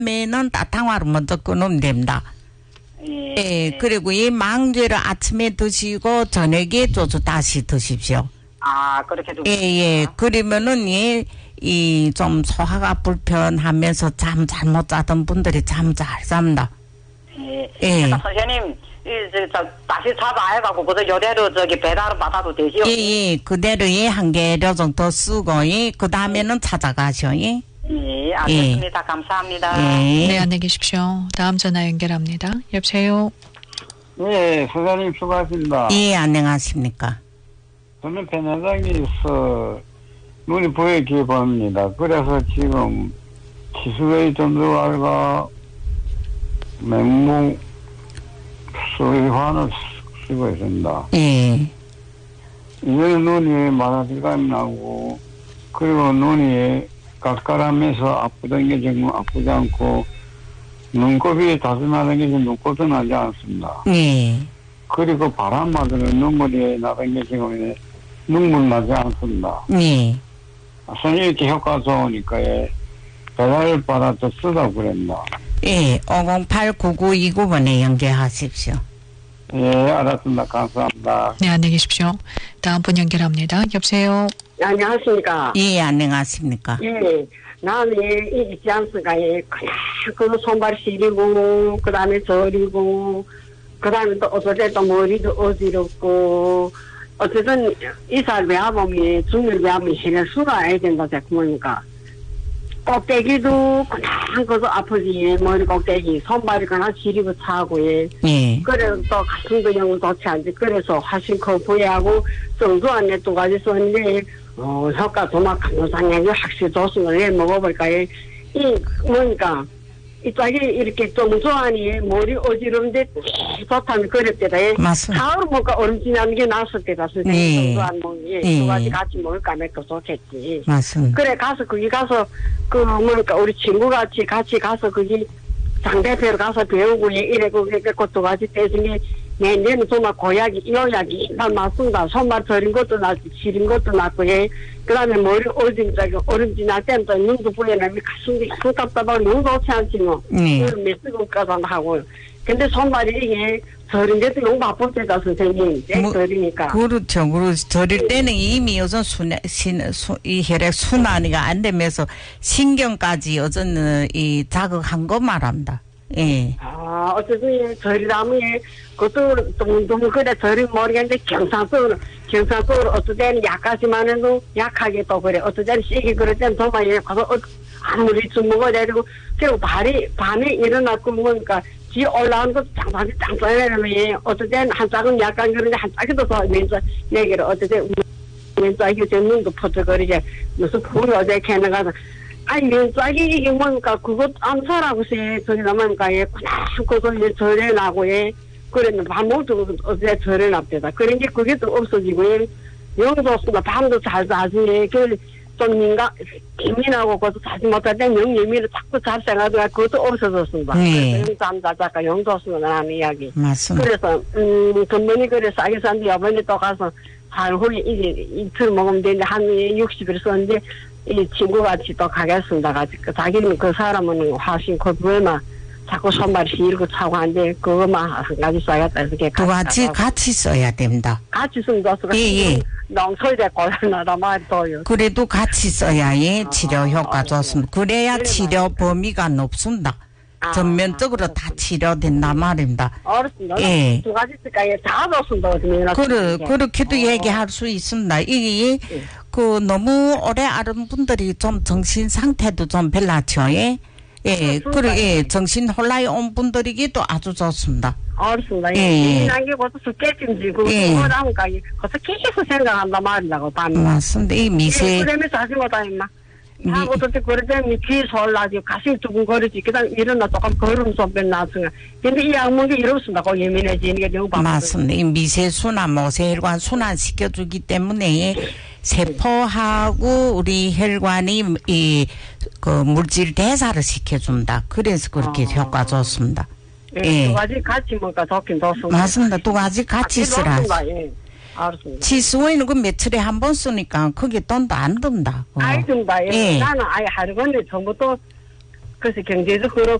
다음에는 따탕화를 먼저 끊으면 됩니다. 예, 그리고 이 망죄를 아침에 드시고 저녁에 또 다시 드십시오. 아, 그렇게 도 예. 그러면은 이 좀 소화가 불편하면서 잠 잘못 자던 분들이 잠 잘 잡니다. 예. 선생님, 다시 잡아야가고, 그저 요대로 배달을 받아도 되지요? 예. 그대로 한 개료 정도 쓰고, 그 다음에는 찾아가셔, 예. 예, 알겠습니다. 감사합니다. 네, 안녕히 계십시오. 다음 전화 연결합니다. 여보세요? 네, 선생님 수고하십니다. 예, 안녕하십니까. 저는 배내장에서 눈이 보이게 봅니다. 그래서 지금 치수의 전두알과 맹목 수의환을 쓰고 있습니다. 예. 이제는 눈이 마라질감이 나고, 그리고 눈이 깎아라면서 아프던 게 지금 아프지 않고, 눈곱이 다듬하는 게 지금 눈곱도 나지 않습니다. 예. 그리고 바람 맞으면 눈물이 나던 게 지금 눈물 나지 않습니다. 예. 선생님 이렇게 효과 좋으니까, 배달을 받아서 쓰다고 그랬나. 예, 508-9929번에 연결하십시오. 예, 알았습니다. 감사합니다. 네, 안녕히 계십시오. 다음 분 연결합니다. 여보세요? 안녕하십니까. 예, 안녕하십니까. 예, 나는 이 있지 않습니까. 그냥 그 손발 시리고, 그 다음에 저리고, 그 다음에 또 어떨 때 또 머리도 어지럽고, 어쨌든 이살 외아범이 중일 외아범이 실에 수가야 된다 자꾸니까 꼭대기도 그냥 그거 아프지. 머리 꼭대기 손발이 그냥 시리고 차고 예. 그래서 또 가슴도 영 좋지 않지. 그래서 화신코 부여하고 정도 안에 두 가지 썼는데 효과 도막 간호상에게 확실히 좋습니다. 왜 먹어볼까요? 이 뭐니까 이쪽에 이렇게 정조하니 머리 어지러운데 좋다면 그랬대다. 맞습니다. 가을 먹고 얼음 지나는 게 나았을 때다. 선생님 정조한 두 가지 같이 먹을까 하면 더 좋겠지. 맞습니다. 그래 가서 거기 가서 그 뭐니까 우리 친구 같이 가서 거기 장대표로 가서 배우고 이래 그것도 같이 대중에 내년에 정말 고약이 요약이 난 맞습니다. 손발 저린 것도 낫지 시린 것도 낫고 그 다음에 머리 얼음 지날 때는 또 눈도 보이면 가슴이 깜깜하고 너무 좋지 않지 뭐. 몇 시간까지 하고. 근데 손발이 이게 저린 데도 너무 바쁠 때다 선생님. 저리니까. 그렇죠. 저릴 때는 이미 요즘 이 혈액 순환이가 안 되면서 신경까지 요즘은 이 자극한 거 말합니다. 예. 아, 어쨌든 저리라면 그것도 둥둥 그래 저리 모르겠는데 경상적으로 어떨 때는 약하지만 해도 약하게 또 그래. 어떨 때는 세게 그럴 때는 정말 가서 아무리 좀 먹어야 되고 그리고 밤에 일어났고 뭐니까 지 올라오는 것도 짱짱해라면 어떨 때는 한 짝은 약간 그런데 한 짝에도 더 왼쪽 내기를 어떨 때 왼쪽이 제 눈도 퍼져거리지 무슨 불이 어제 캐는 가서 아니 왼쪽이 이게 뭐니까 그것 암살하고 저리 나면니까 그냥 그거 이제 절에 나고 그랬는데 밥 먹도 어제 절에 납대다. 그러니까 그게 또 없어지고 영도수가 밤도 잘 자지 좀 예민하고 그것도 자지 못할 때 예민을 자꾸 잘 생각하다가 그것도 없어졌습니다. 그래서 잠자다가 영도수가 나는 이야기. 맞습니다. 그래서 근본이 그래 싸게 샀는데 이번에 또 가서 한 후에 이게 이틀 먹으면 되는데 한 60일 썼는데 이 친구같이 또 가겠습니다. 자기는 그 사람은 화신 코부에만 자꾸 손발이 시리고 차고 하는데 그것만 한 가지 써야겠다. 이렇게 두 가지 같이 써야 됩니다. 같이 쓰면 좋습니다. 농설대 고혈나라 말도요. 그래도 같이 써야 치료 효과 좋습니다. 그래야 치료 범위가 높습니다. 전면적으로 다 치료된단 말입니다. 어렵습니다. 예. 두 가지 쓸까요? 다 좋습니다. 그렇게도 얘기할 수 있습니다. 이게 너무 오래 앓은 분들이 좀 정신 상태도 좀 별나죠. 정신 혼란이 온 분들이기도 아주 좋습니다. 어렵습니다. 예민한 게 벌써 깨짐지, 그거라니까, 벌써 계속 생각한단 말이라고, 밤에. 맞습니다. 이 미세. 그러면 자주 오다, 임마. 하고 또 그럴 때는 귀 솔라지, 가슴이 두근거리지, 그 다음 일어나 조금 걸음 소변 나중에. 근데 이 악몽이 이렇습니다. 그 예민해지는 게 너무 바쁘다. 맞습니다. 이 미세순환, 모세혈관 순환시켜주기 때문에 세포하고 우리 혈관이 그 물질 대사를 시켜준다. 그래서 그렇게 효과 좋습니다. 두 가지 같이 먹으니까 좋긴 좋습니다. 맞습니다. 두 가지 같이 쓰라. 알았습니다. 치수에는 그 며칠에 한 번 쓰니까 그게 돈도 안 든다. 아이 든다. 나는 아예 하루 건데 전부터 그래서 경제적으로